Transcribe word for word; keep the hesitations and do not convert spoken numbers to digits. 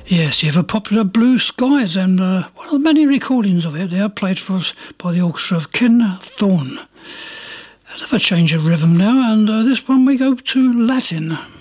Yes, the ever popular Blue Skies, and uh, one of the many recordings of it there played for us by the orchestra of Ken Thorne. Another change of rhythm now, and uh, this one we go to Latin.